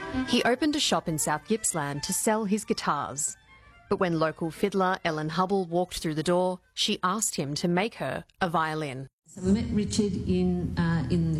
He opened a shop in South Gippsland to sell his guitars. But when local fiddler Ellen Hubble walked through the door, she asked him to make her a violin. So we met Richard in the